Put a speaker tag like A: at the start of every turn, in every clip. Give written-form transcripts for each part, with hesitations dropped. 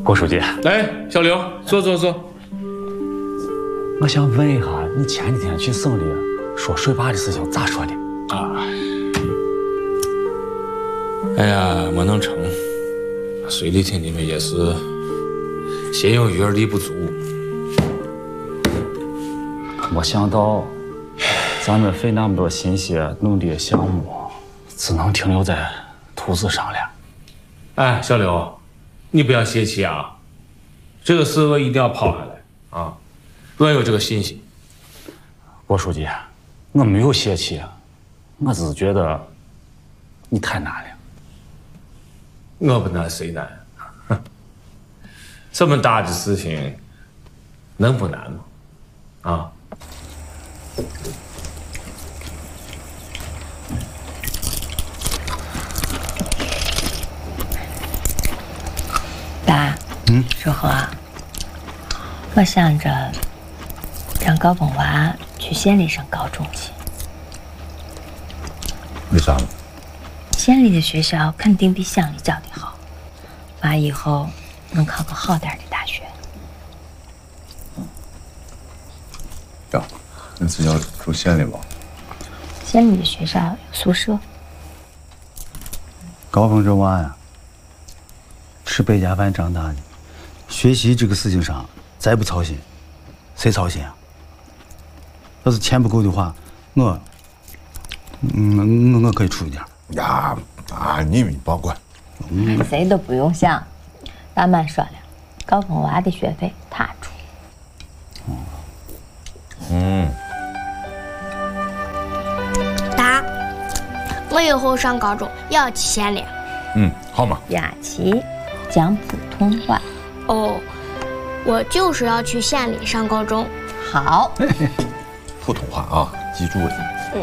A: 郭书记，
B: 来，小刘，坐坐坐。
A: 我想问一下，你前几天去省里说水坝的事情咋说的？
B: 啊，哎呀，没能成。水利厅里面也是心有余而力不足。
A: 没想到咱们费那么多心血弄的项目，只能停留在图纸上了。
B: 哎，小刘，你不要泄气啊！这个事我一定要跑下来啊！我有这个信心。
A: 郭书记，我没有泄气，我只是觉得你太难了。
B: 我不难谁难？这么大的事情能不难吗？啊！
C: 爸，说和，我想着让高凤娃去县里上高中去。
D: 为啥？
C: 县里的学校肯定比乡里教的好，娃以后能考个好点的大学。
D: 呀，那是要住县里吗？
C: 县里的学校有宿舍。
E: 高凤这娃呀，吃百家饭长大的，学习这个事情上再不操心，谁操心啊？要是钱不够的话，我可以出一点。
D: 呀，啊，你别管。
C: 谁都不用想，大满说了，高凤娃的学费他出。
F: 爸，我以后上高中也要去县里。
D: 好嘛。
C: 雅琪讲普通话。
F: 哦，我就是要去县里上高中。
C: 好。
D: 普通话啊，记住了。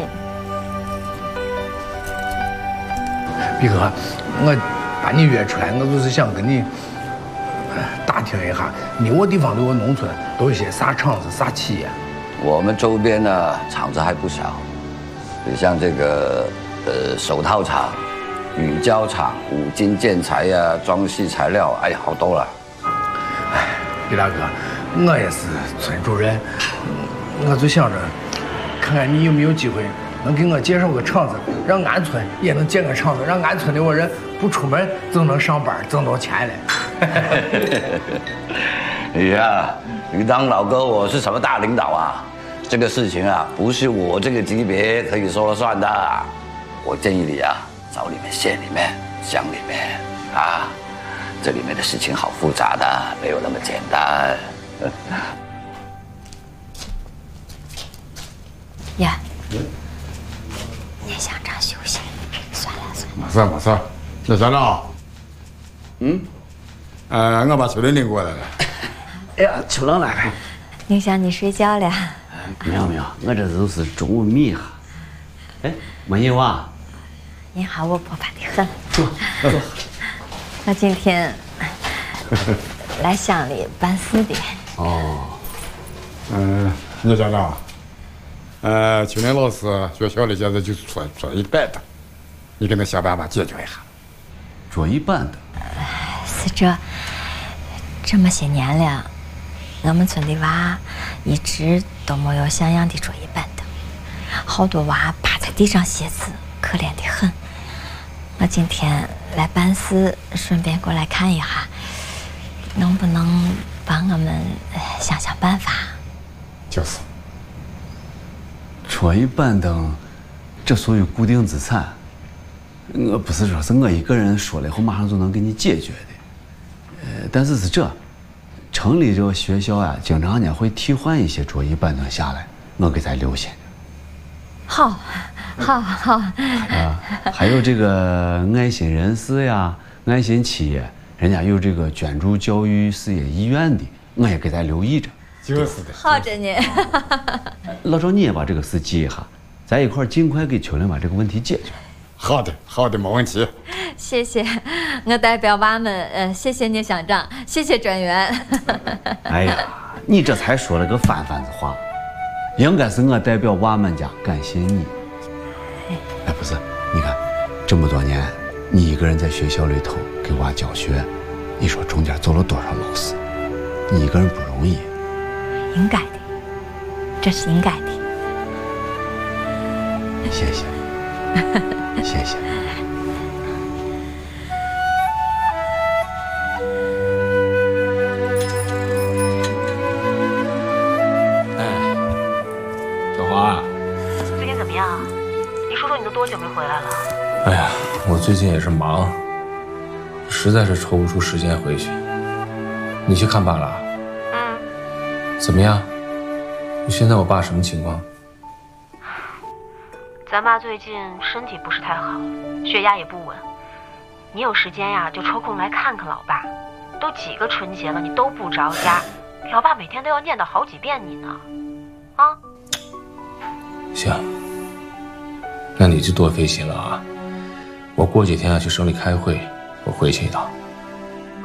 G: 毕哥，我把你约出来，我就是想跟你打听一下，你我地方的农村都有些啥厂子、啥企业？
H: 我们周边呢，厂子还不少，你像这个手套厂、乳胶厂、五金建材呀、装饰材料，哎呀，好多了。
G: 哎，毕大哥，我也是村主任，我就想着看看你有没有机会能给我介绍个厂子，让俺村也能建个厂子，让俺村的我人不出门就能上班挣到钱了。
H: 哎呀，你当老哥我是什么大领导啊？这个事情啊，不是我这个级别可以说了算的。我建议你啊，找你们县里面、乡里面啊，这里面的事情好复杂的，没有那么简单。
C: 呀，聂乡长休息，算了。
D: 没事。那乡长，我把秋玲领过来了。
I: 哎呀，秋冷来了。
C: 宁乡，你睡觉了？
I: 没有，我这都是中午眯哈。哎，没有啊？
C: 您好，我破烦的很。坐。我今天来乡里办事的。
D: 哦。聂乡长，秋玲老师学校里现在就是做一半的，你给他想办法解决一下。
I: 做一半的。
C: 是这么些年了，我们村的娃一直都没有像样的桌椅板凳，好多娃趴在地上写字，可怜的很。我今天来办事，顺便过来看一下，能不能帮我们想想办法？
D: 就是。
I: 桌椅板凳，这属于固定资产，我不是说是我一个人说了以后马上就能给你解决的。但是城里这个学校啊，经常呢会替换一些桌椅板凳下来，我给咱留下。
C: 好。
I: 还有这个爱心人士呀、爱心企业，人家有这个捐助教育事业医院的，我也给咱留意着。
D: 就是的。
C: 好着呢。
I: 老赵，你也把这个事记一下，咱一块儿尽快给秋玲把这个问题解决。
D: 好的，没问题。
C: 谢谢，我代表娃们，谢谢聂乡长，谢谢专员。
I: 哎呀，你这才说了个翻番子话，应该是我代表娃们家感谢你。哎，不是，你看这么多年，你一个人在学校里头给娃教学， 你说中间走了多少老师，你一个人不容易。
C: 应该的，这是应该的。
I: 谢谢，谢谢。
B: 小华，
J: 最近怎么样？你说说你都多久没回来了？
B: 哎呀，我最近也是忙，实在是抽不出时间回去。你去看爸了？怎么样？现在我爸什么情况？
J: 咱爸最近身体不是太好，血压也不稳。你有时间呀，就抽空来看看老爸。都几个春节了，你都不着家，老爸每天都要念叨好几遍你呢。啊？
B: 行，那你就多费心了啊。我过几天要去省里开会，我回去一趟。